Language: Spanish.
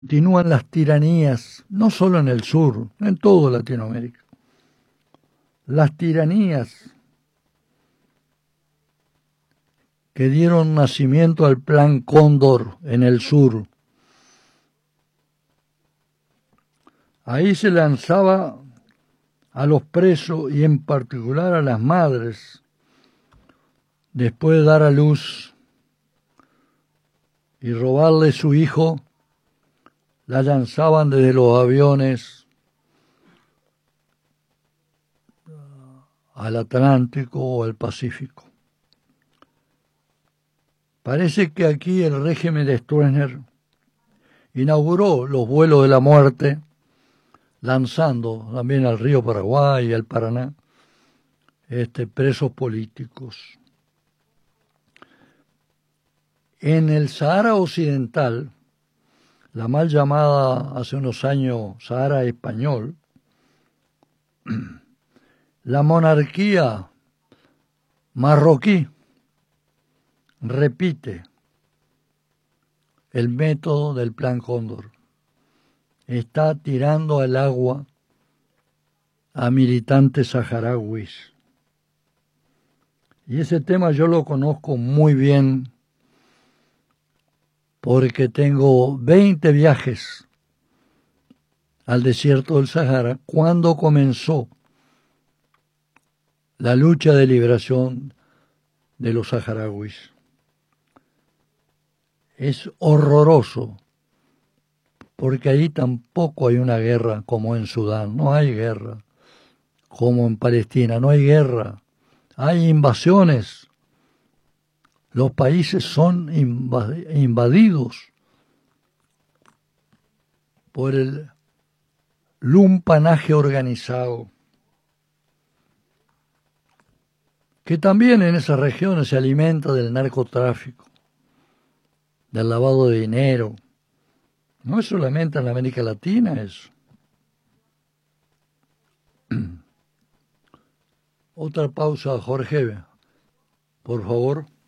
Continúan las tiranías, no solo en el sur, en toda Latinoamérica. Las tiranías que dieron nacimiento al Plan Cóndor en el sur. Ahí se lanzaba a los presos y en particular a las madres, después de dar a luz y robarle su hijo, la lanzaban desde los aviones al Atlántico o al Pacífico. Parece que aquí el régimen de Stroessner inauguró los vuelos de la muerte, lanzando también al río Paraguay y al Paraná presos políticos. En el Sahara Occidental, la mal llamada hace unos años Sahara Español, la monarquía marroquí repite el método del Plan Cóndor. Está tirando al agua a militantes saharauis. Y ese tema yo lo conozco muy bien porque tengo 20 viajes al desierto del Sahara cuando comenzó la lucha de liberación de los saharauis. Es horroroso, porque ahí tampoco hay una guerra como en Sudán, no hay guerra, como en Palestina, no hay guerra, hay invasiones. Los países son invadidos por el lumpanaje organizado, que también en esas regiones se alimenta del narcotráfico, del lavado de dinero. No es solamente en América Latina eso. Otra pausa, Jorge, por favor.